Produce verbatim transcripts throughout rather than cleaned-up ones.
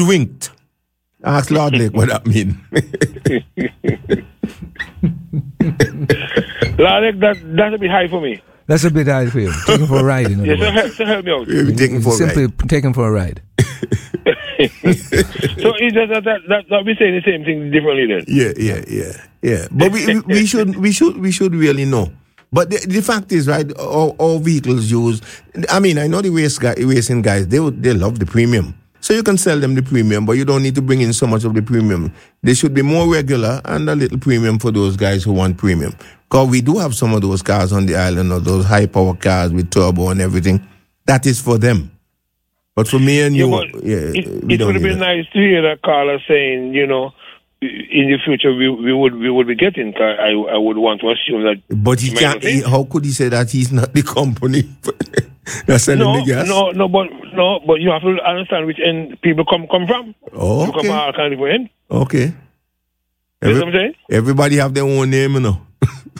winked. Ask Lord Lake what that mean. Lord Lake, that, that's a bit high for me. That's a bit high for you. Take him for a ride. In yes, so help, so help me out. We'll be taking for a Simply ride. take him for a ride. So is that that that, that, that we saying the same thing differently then? Yeah, yeah, yeah, yeah. But we, we we should we should we should really know. But the, the fact is, right? All, all vehicles use. I mean, I know the race guy, racing guys. They would, they love the premium, so you can sell them the premium, but you don't need to bring in so much of the premium. They should be more regular and a little premium for those guys who want premium. Because we do have some of those cars on the island, or those high power cars with turbo and everything. That is for them. But for me and you, yeah, yeah, it, we it don't would have need been that. nice to hear that caller saying, you know, in the future we we would we would be getting. I I would want to assume that. But he can't. He, how could he say that he's not the company that's selling no, the gas? No, no, but no, but you have to understand which end people come come from. Oh, you come from all kind of end. Okay. You know what I'm saying? Everybody have their own name, you know.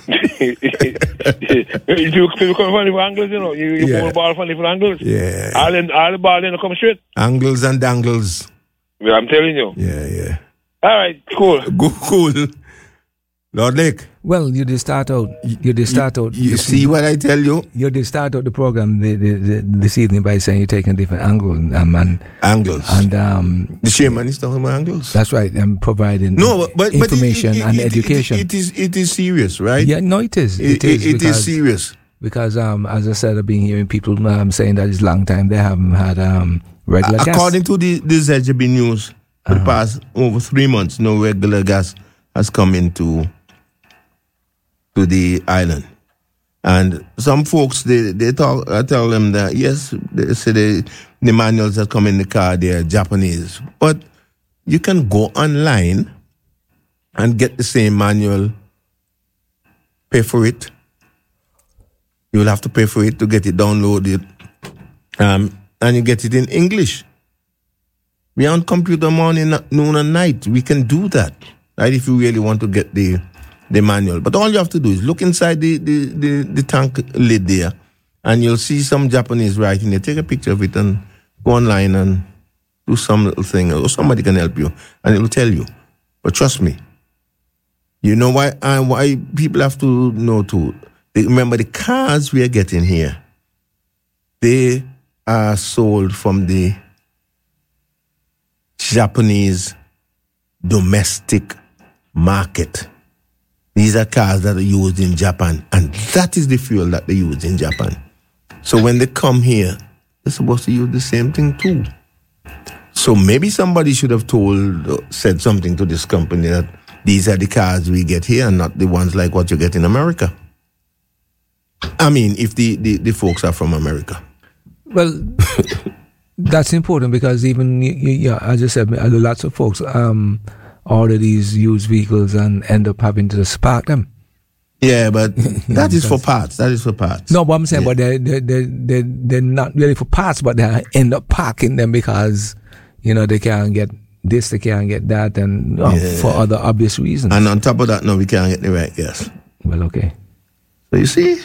People come from different angles, you know. You, you Yeah. pull the ball from different angles. Yeah. All, in, all the ball then come straight. Angles and dangles. Well, I'm telling you. Yeah, yeah. All right, cool. Go cool. Lord Lake. Well, you did start out. You did start out. You see what I tell you? You did start out the program the, the, the, this evening by saying you're taking different angles um, and angles and um. The chairman is talking about angles. That's right. And providing no, but, but information but it, it, and it, education. It, it is it is serious, right? Yeah, no, it is. It, It is. It, it because, is serious because um, as I said, I've been hearing people um saying that it's a long time they haven't had um regular gas. According to the the Z J B News, for uh-huh. the past over three months, no regular gas has come into. To the island, and some folks they they talk. I tell them that yes, they say they, the manuals that come in the car they're Japanese, but you can go online and get the same manual. Pay for it. You will have to pay for it to get it downloaded, um, and you get it in English. We are on computer morning, noon, and night. We can do that, right? If you really want to get the the manual. But all you have to do is look inside the, the, the, the tank lid there, and you'll see some Japanese writing there. Take a picture of it and go online and do some little thing, or somebody can help you, and it will tell you. But trust me, you know why and why people have to know too. They, remember, the cars we are getting here, they are sold from the Japanese domestic market. These are cars that are used in Japan, and that is the fuel that they use in Japan. So when they come here, they're supposed to use the same thing too. So maybe somebody should have told, uh, said something to this company that these are the cars we get here and not the ones like what you get in America. I mean, if the, the, the folks are from America. Well, that's important because even, yeah, as I said, lots of folks um, order these used vehicles and end up having to spark them. Yeah, but that is for parts. That is for parts. No, but I'm saying, yeah. but they're, they're, they're, they're not really for parts, but they end up parking them because, you know, they can't get this, they can't get that, and uh, yeah. for other obvious reasons. And on top of that, no, we can't get the right gas. Well, okay. So you see,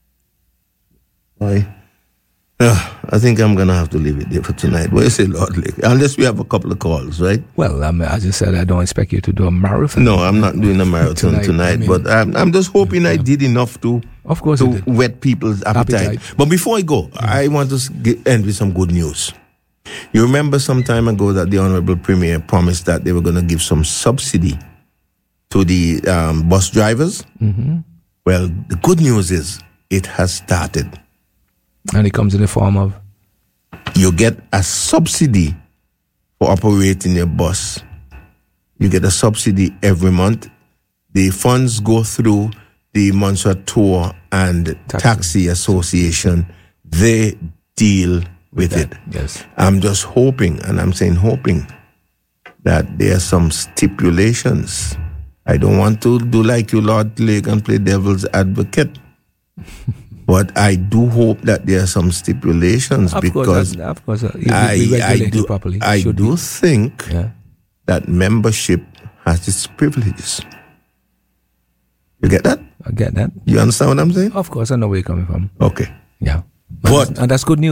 I, uh, I think I'm going to have to leave it there for tonight. What do you say, Lord Lake? Unless we have a couple of calls, right? Well, um, as I said, I don't expect you to do a marathon. No, I'm not doing a marathon tonight, tonight I mean, but I'm, I'm just hoping yeah. I did enough to, of course to whet people's appetite. appetite. But before I go, mm-hmm. I want to get, end with some good news. You remember some time ago that the Honorable Premier promised that they were going to give some subsidy to the um, bus drivers? Mm-hmm. Well, the good news is it has started. And it comes in the form of? You get a subsidy for operating your bus. You get a subsidy every month. The funds go through the Montserrat Tour and Taxi, Taxi Association. They deal with, with it. Yes. I'm just hoping, and I'm saying hoping, that there are some stipulations. I don't want to do like you, Lord Lake, and play devil's advocate. But I do hope that there are some stipulations of because course, of course, uh, I, I do, properly. I do be. think yeah. that membership has its privileges. You get that? I get that. You understand what I'm saying? Of course, I know where you're coming from. Okay. Yeah. But, but and that's good news.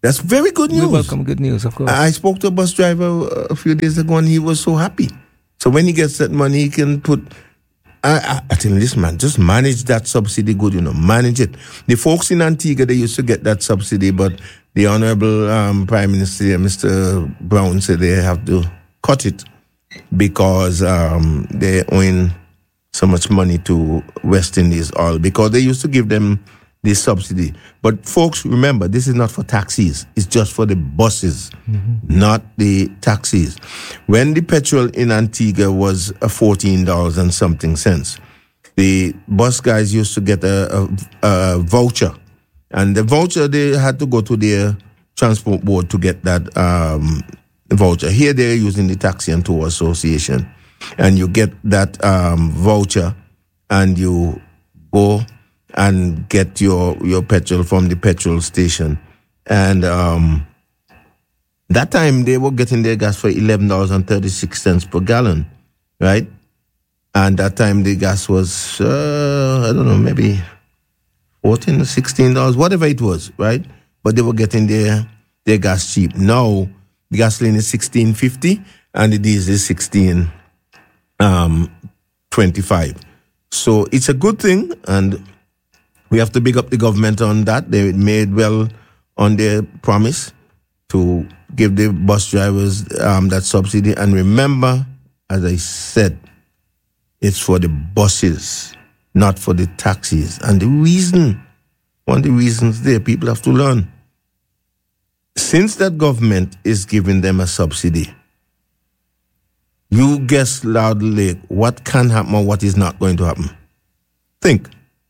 That's very good news. We welcome good news, of course. I spoke to a bus driver a few days ago, and he was so happy. So when he gets that money, he can put. I, I, I tell you, this man, just manage that subsidy good, you know, manage it. The folks in Antigua, they used to get that subsidy, but the Honorable um, Prime Minister, Mister Brown, said they have to cut it because um, they're owing so much money to West Indies Oil, because they used to give them this subsidy. But folks, remember, this is not for taxis. It's just for the buses, mm-hmm. not the taxis. When the petrol in Antigua was uh, fourteen dollars and something cents, the bus guys used to get a, a, a voucher. And the voucher, they had to go to their transport board to get that um, voucher. Here they're using the Taxi and Tour Association. And you get that um, voucher and you go and get your, your petrol from the petrol station. And um, that time they were getting their gas for eleven dollars and thirty-six cents per gallon, right? And that time the gas was, uh, I don't know, maybe fourteen or sixteen dollars, whatever it was, right? But they were getting their, their gas cheap. Now the gasoline is sixteen fifty and the diesel is sixteen twenty-five. So it's a good thing, and we have to big up the government on that. They made well on their promise to give the bus drivers um, that subsidy. And remember, as I said, it's for the buses, not for the taxis. And the reason, one of the reasons there, people have to learn. Since that government is giving them a subsidy, you guess loudly what can happen or what is not going to happen. Think.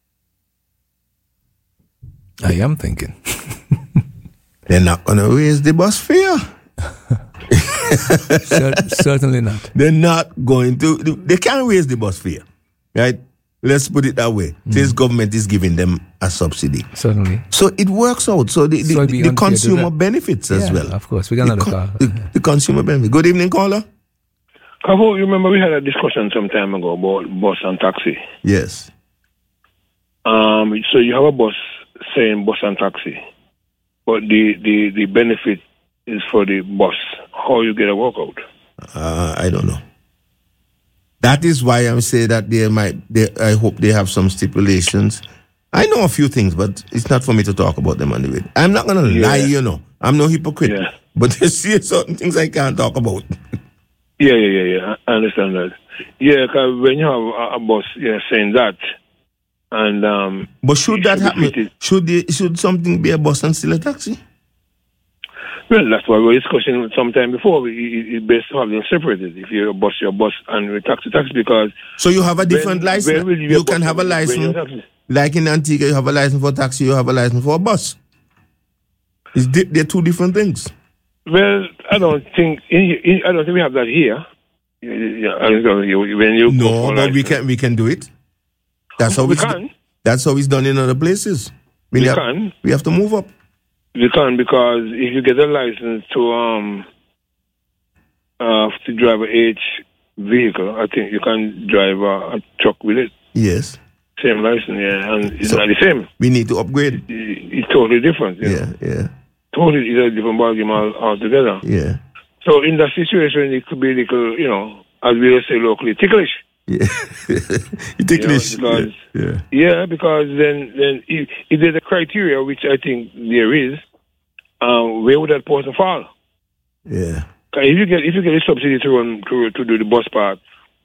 I am thinking. They're not going to raise the bus fare. Cer- certainly not. They're not going to. They can't raise the bus fare, right? Let's put it that way. Mm. This government is giving them a subsidy. Certainly. So it works out. So the, the, so the, the consumer benefits as yeah, well. Of course. We got another call. The, the consumer benefits. Good evening, caller. Kavo, you remember we had a discussion some time ago about bus and taxi. Yes. Um. So you have a bus saying bus and taxi, but the, the, the benefit is for the bus. How you get a workout? Uh, I don't know. That is why I'm saying that they might. They, I hope they have some stipulations. I know a few things, but it's not for me to talk about them on the way. I'm not gonna yeah. lie, you know. I'm no hypocrite. Yeah. But there's certain things I can't talk about. yeah, yeah, yeah, yeah. I understand that. Yeah, because when you have a, a bus, you know, saying that. And um, but should that happen? Should the, should something be a bus and still a taxi? Well, that's why we were discussing sometime before. It's best to have them separated. If you're a bus, you're a bus, and you're a taxi, taxi, because... So you have a different when, license? when you you can have a license, like in Antigua, you have a license for taxi, you have a license for a bus. It's di- they're two different things. Well, I don't think in, in, I don't think we have that here. Yeah, I don't know, when you no, but license. we can we can do it. That's how we it's can. That's how it's done in other places. We, we have, can. We have to move up. You can, because if you get a license to um uh to drive a H vehicle, I think you can drive a, a truck with it. Yes. Same license, yeah, and it's so not the same. We need to upgrade. It, it, it's totally different. You yeah, know? yeah. Totally, it's a different ballgame all, altogether. Yeah. So in that situation, it could be a little, you know, as we say locally, ticklish. Yeah, ticklish. You know, because, yeah. yeah, because then, then if, if there's a criteria, which I think there is, um, where would that person fall? Yeah. If you get if you get a subsidy to run to to do the bus part,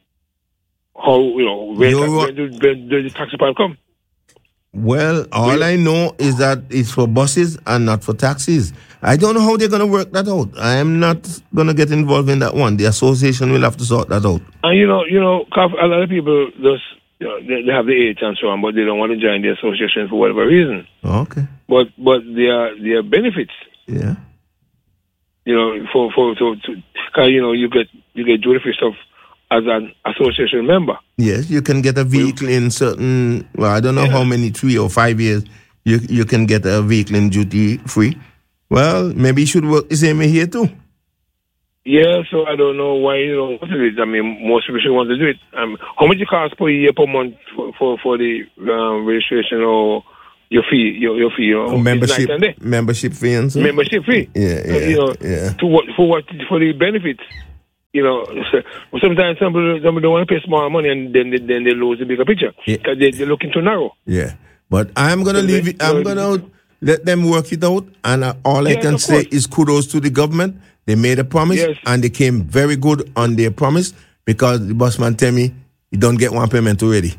how you know when, ta- when, do, when do the taxi part come? Well, all I know is that it's for buses and not for taxis. I don't know how they're going to work that out. I am not going to get involved in that one. The association will have to sort that out. And you know, you know, a lot of people just you know, they, they have the age and so on, but they don't want to join the association for whatever reason. Okay. But but there are there are benefits. Yeah. You know, for for to, to cause, you know you get you get duty free stuff as an association member. Yes, you can get a vehicle in certain, well, I don't know yeah. how many, three or five years, you you can get a vehicle in duty free. Well, maybe it should work the same way here too. Yeah, so I don't know why, you know, what is it? I mean, most people should want to do it. Um, how much it costs per year, per month for, for, for the um, registration or your fee, your your fee, your Oh, membership, membership fee and so? Membership fee. Yeah, yeah, you know, yeah. To what for what for the benefits. You know, so, sometimes some people, some people don't want to pay small money and then they, then they lose the bigger picture because yeah. they, they're looking too narrow. Yeah, but I'm gonna so leave they, it. I'm gonna let them work it out, and uh, all yes, I can say is kudos to the government. They made a promise, yes. and they came very good on their promise because the bossman tell me he don't get one payment already.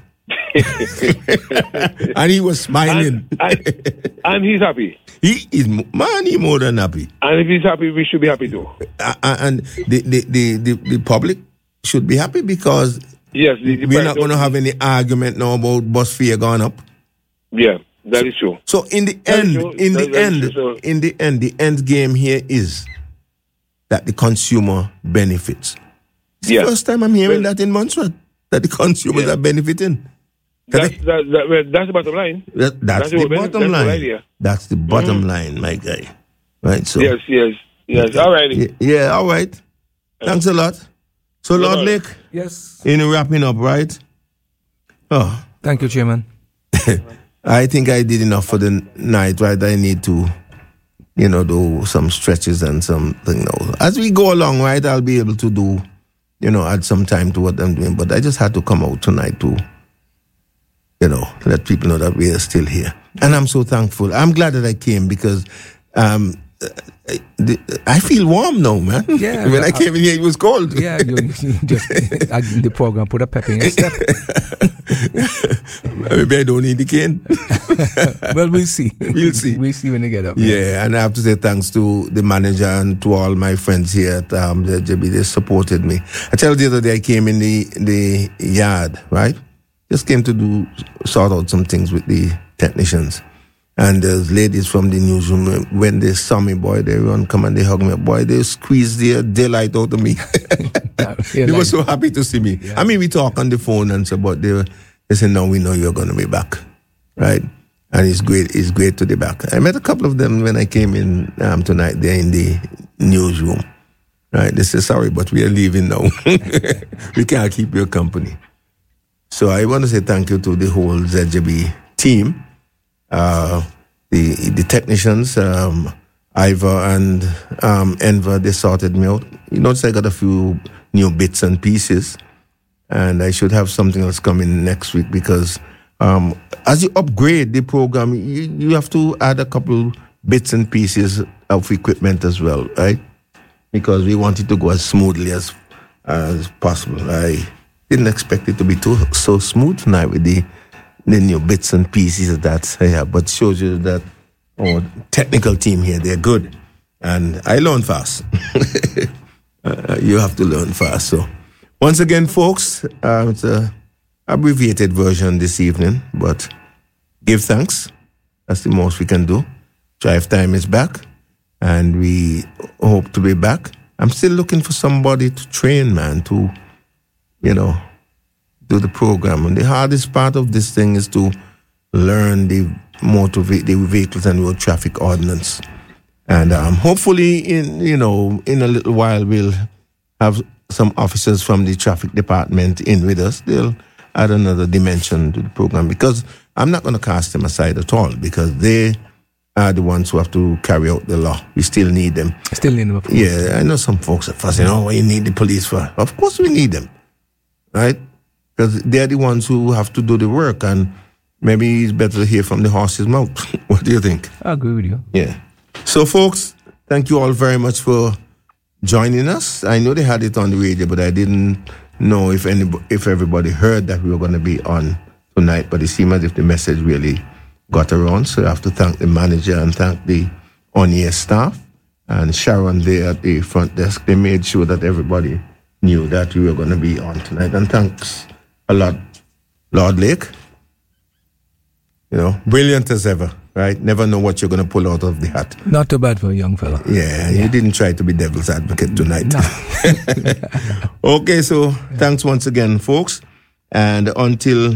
And he was smiling. And, and, and he's happy. He is, man, he more than happy. And if he's happy, we should be happy too. Uh, and the, the, the, the, the public should be happy because yes, the, the we're not going to have any argument now about bus fare going up. Yeah, that is true. So in the that end, in that, the end, true, in the end, the end game here is that the consumer benefits. It's yeah. the first time I'm hearing well, that in Montserrat, that the consumers yeah. are benefiting. That's, that, that, well, that's the bottom line. That, that's, that's the bottom line. The that's the bottom mm-hmm. line, my guy. Right? So yes, yes, yes. All right. Yeah, yeah, all right. Thanks a lot. So, Lord right. Lake. Yes. In wrapping up, right? Oh. Thank you, Chairman. I think I did enough for the night, right? I need to, you know, do some stretches and something. You know. As we go along, right, I'll be able to do, you know, add some time to what I'm doing. But I just had to come out tonight to, you know, let people know that we are still here. And I'm so thankful. I'm glad that I came because um, I, I feel warm now, man. Yeah. When I, I came in here, it was cold. Yeah, you, you just, I, the program put a pep in your step. Maybe I don't need the cane. Well, we'll see. We'll see. We'll see when they get up. Yeah, yeah, and I have to say thanks to the manager and to all my friends here at um, the J B. They supported me. I tell you the other day I came in the, the yard, right? Just came to do sort out some things with the technicians. And there's ladies from the newsroom, when they saw me, boy, they run, come and they hug me. Boy, they squeezed their daylight out of me. They were so happy to see me. Yeah. I mean, we talk on the phone and so, but they, were, they said, no, we know you're going to be back, right? And it's great, it's great to be back. I met a couple of them when I came in um, tonight. They're in the newsroom, right? They said, sorry, but we are leaving now. We can't keep your company. So I want to say thank you to the whole Z J B team. Uh, the the technicians, um, Ivor and um, Enver, they sorted me out. You notice I got a few new bits and pieces, and I should have something else coming next week because um, as you upgrade the program, you, you have to add a couple bits and pieces of equipment as well, right? Because we want it to go as smoothly as as possible. I didn't expect it to be too so smooth tonight with the the new bits and pieces that I have, but shows you that our technical team here, they're good. And I learn fast. uh, you have to learn fast. So once again, folks, uh, it's an abbreviated version this evening, but give thanks. That's the most we can do. Drive Time is back, and we hope to be back. I'm still looking for somebody to train, man, to, you know, do the program. And the hardest part of this thing is to learn the motor ve- the vehicles and road traffic ordinance. And um, hopefully, in you know, in a little while, we'll have some officers from the traffic department in with us. They'll add another dimension to the program because I'm not going to cast them aside at all because they are the ones who have to carry out the law. We still need them. Still need them, of course. Yeah, I know some folks are fussing, oh, you need the police for. Of course we need them, right? Because they're the ones who have to do the work, and maybe it's better to hear from the horse's mouth. What do you think? I agree with you. Yeah. So, folks, thank you all very much for joining us. I know they had it on the radio, but I didn't know if any, if everybody heard that we were going to be on tonight. But it seemed as if the message really got around. So I have to thank the manager and thank the on-air staff and Sharon there at the front desk. They made sure that everybody knew that we were going to be on tonight. And thanks a lot, Lord Lake. You know, brilliant as ever, right? Never know what you're going to pull out of the hat. Not too bad for a young fella. Yeah, yeah. You didn't try to be devil's advocate tonight. No. Okay, so thanks once again, folks. And until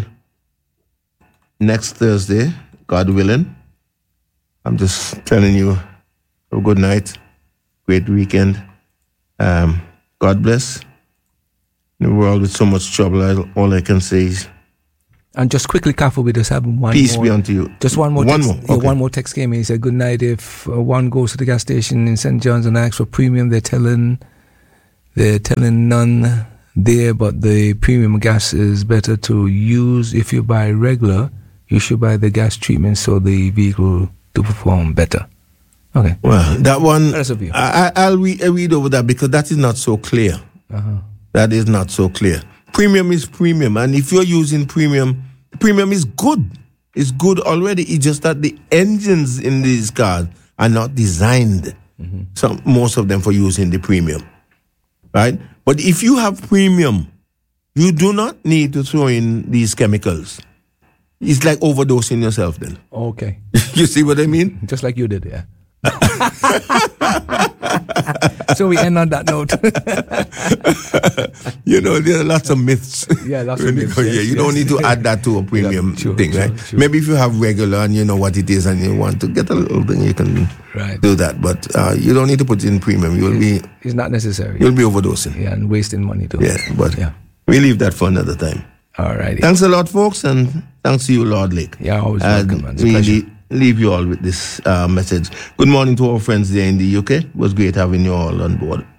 next Thursday, God willing, I'm just telling you, have a good night, great weekend. Um, God bless. In a world with so much trouble, I, all I can say is And just quickly, Kafu, we just have one Peace more. be unto you. Just one more One text. more, Yeah, okay. one more text came in. He said, good night. If uh, one goes to the gas station in Saint John's and asks for premium, they're telling, they're telling none there, but the premium gas is better to use. If you buy regular, you should buy the gas treatment so the vehicle to perform better. Okay. Well, that one, Rest of you. I, I, I'll re- read over that because that is not so clear. Uh-huh. That is not so clear. Premium is premium, and if you're using premium, premium is good. It's good already. It's just that the engines in these cars are not designed, mm-hmm. some most of them, for using the premium, right? But if you have premium, you do not need to throw in these chemicals. It's like overdosing yourself then. Okay. You see what I mean? Just like you did, yeah. So we end on that note. You know, there are lots of myths. Yeah, lots of When you myths, go, yes, yeah, you yes. don't need to add that to a premium Yeah, sure, thing, sure, right? sure. Maybe if you have regular and you know what it is and you want to get a little thing, you can Right. do that. But uh, you don't need to put it in premium. You'll be It's not necessary. you'll be overdosing. Yeah, and wasting money too. Yeah, but Yeah. we leave that for another time. All righty. Thanks a lot, folks, and thanks to you, Lord Lake. Yeah, always And welcome, man. It's a we pleasure. le- leave you all with this uh, message. Good morning to our friends there in the U K. It was great having you all on board.